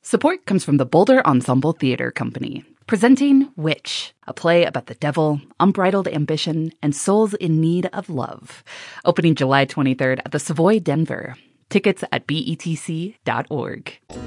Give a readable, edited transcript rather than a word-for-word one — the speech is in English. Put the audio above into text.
Support comes from the Boulder Ensemble Theater Company, presenting Witch, a play about the devil, unbridled ambition, and souls in need of love. Opening July 23rd at the Savoy Denver. Tickets at betc.org.